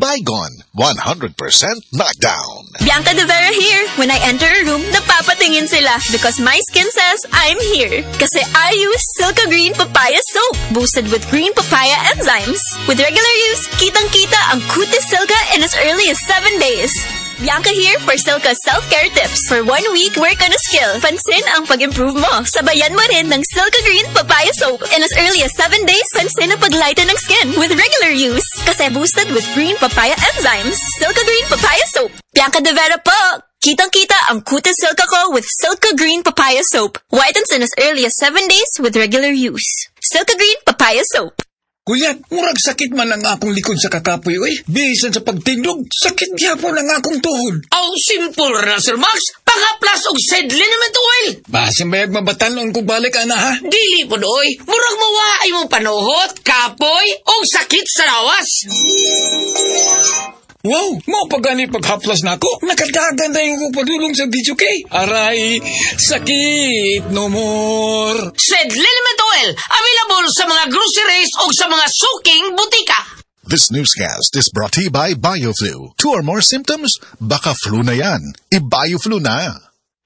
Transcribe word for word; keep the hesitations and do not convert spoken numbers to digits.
Baygon, one hundred percent knockdown. Bianca De Vera here. When I enter a room, napapatingin sila because my skin says I'm here. Kasi I use Silka Green Papaya Soap, boosted with green papaya enzymes. With regular use, kitang-kita ang kutis Silka in as early as seven days. Bianca here for Silka self-care tips. For one week, work on a skill. Pansin ang pag-improve mo. Sabayan mo rin ng Silka Green Papaya Soap. In as early as seven days, pansin ang paglighten ng skin with regular use. Kasi boosted with green papaya enzymes. Silka Green Papaya Soap. Bianca De Vera po! Kitang-kita ang kutis Silka ko with Silka Green Papaya Soap. Whitens in as early as seven days with regular use. Silka Green Papaya Soap. Kuya, murag sakit man ang akong likod sa kakapoy, oy. Bisan sa pagtindog, sakit gyapon ang akong tuhod. Aw, simple ra, Sir Max. Pangaplas og sedlinament oil. Basin bayag mabatanon kung balik, ana, ha? Dili po doy. Murag mawaay mong panuhot, kapoy, o sakit sa lawas. Wow, mo pa gani paghaplas na ako. Nakadagan na yung padulong sa video kay. Aray, sakit no more. Sedlinament oil, available sa mga groceries o sa mga suking butika. This newscast is brought to you by BioFlu. Two or more symptoms? Baka flu na yan. I-BioFlu na.